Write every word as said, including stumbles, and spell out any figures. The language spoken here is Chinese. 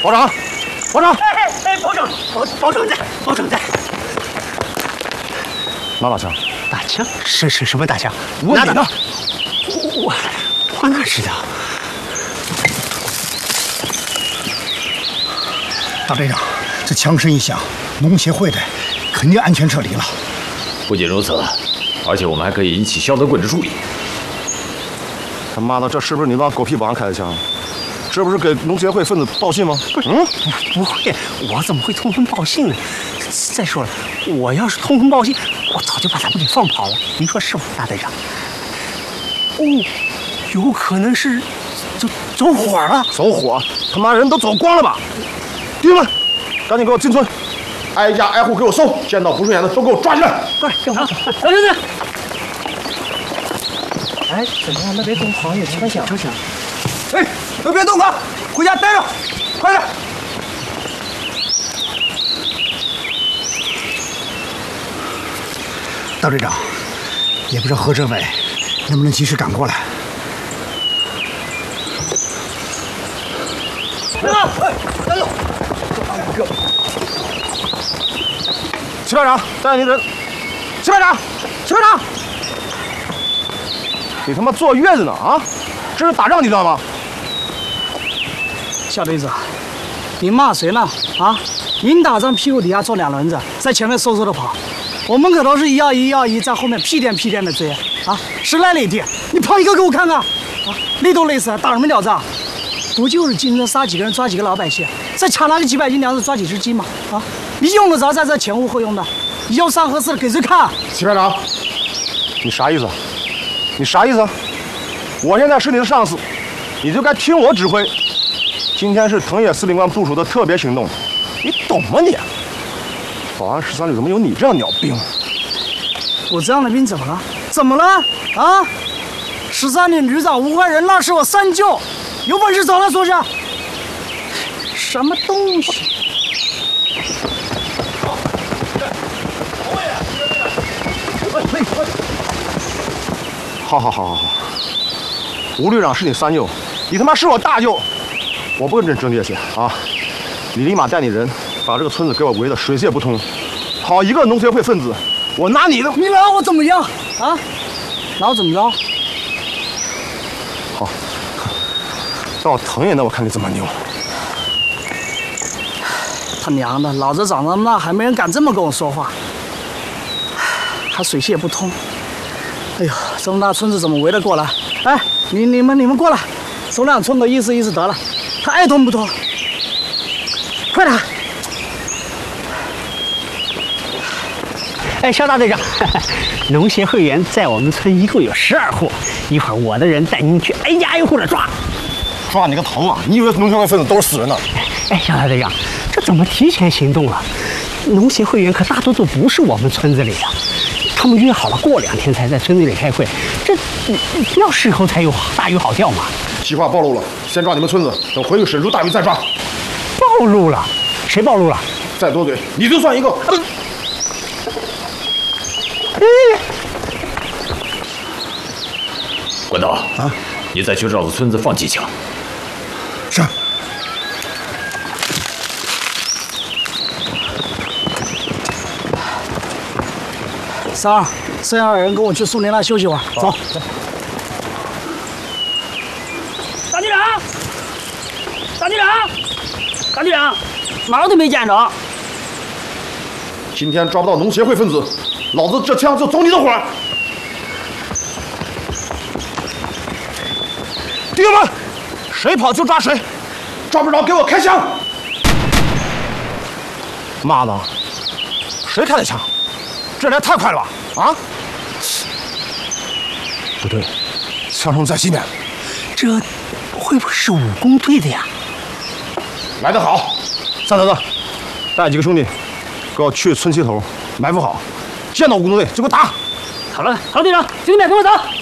保长，保长， 哎哎哎，保长，保保长在，保长在。 拿把枪？ 打枪？是是什么打枪？ 问你呢？ 我我我哪知道？ 大队长，这枪声一响，农协会的肯定安全撤离了。 不仅如此，而且我们还可以引起消德棍之注意。 他妈的，这是不是你帮狗屁保安开的枪？这不是给农协会分子报信吗？ 不是，嗯，不会，我怎么会通风报信呢？再说了，我要是通风报信，我早就把他们给放跑了。您说是不是，大队长？哦，有可能是走走火了。 走火？他妈人都走光了吧？弟兄们，赶紧给我进村，挨家挨户给我搜，见到不顺眼的都给我抓起来。 快，跟我走，走走走。哎，怎么样？那边东好像有枪响，枪响。 哎，都别动他，回家待着，快点！ 大队长，也不知道何政委能不能及时赶过来。 站住！哎，站住！齐排长，带你人。齐排长，齐排长，你他妈坐月子呢啊！这是打仗，你知道吗？ 小队子，你骂谁呢？啊，明打仗屁股底下坐两轮子，在前面嗖嗖的跑，我们可都是一要一要一，在后面屁颠屁颠的追啊！时来累地，你跑一个给我看看啊！累都累死了，打什么鸟仗？不就是进城杀几个人，抓几个老百姓，再抢那个几百斤粮食，抓几只鸡吗？啊，你用得着在这前呼后拥的？有三合四的给谁看？ 齐排长，你啥意思？你啥意思？我现在是你的上司，你就该听我指挥。今天是藤野司令官部署的特别行动，你懂吗你？保安十三旅怎么有你这样鸟兵？ 我这样的兵怎么了？怎么了？啊！十三旅旅长吴怀仁那是我三舅，有本事找他说去。什么东西？ 好好好好好，吴旅长是你三舅，你他妈是我大舅，我不跟这争这些啊！你立马带你人把这个村子给我围得水泄不通，好一个农协会分子，我拿你的！ 你拿我怎么样啊？拿我怎么着？ 好，到藤爷那我看你怎么牛！ 他娘的，老子长这么大还没人敢这么跟我说话，还水泄不通。哎呦，这么大村子怎么围得过来？哎，你你们你们过来，走两村头意思意思得了，他爱通不通？快点！ 哎，肖大队长，农协会员在我们村一共有十二户，一会儿我的人带您去挨家挨户的抓。 抓你个头啊！你以为农协会分子都是死人呢？ 哎，肖大队长，这怎么提前行动了？农协会员可大多数不是我们村子里的。他们约好了，过两天才在村子里开会，这要事后才有大鱼好钓嘛。 计划暴露了，先抓你们村子，等回去审出大鱼再抓。 暴露了？谁暴露了？ 再多嘴，你就算一个。嗯管道啊，你再去绕着村子放几枪。 是。 三儿，剩下的人跟我去树林那休息会儿。走。 大队长，大队长，大队长，毛都没见着。 今天抓不到农协会分子，老子这枪就走你的火！弟兄们，谁跑就抓谁，抓不着给我开枪！妈的，谁开的枪？这来太快了吧！啊！不对，枪声在西面。 这会不会是武工队的呀？ 来得好，三头子，带几个兄弟，给我去村西头埋伏好，见到武工队就给我打。 好了，好了，队长，兄弟们跟我走。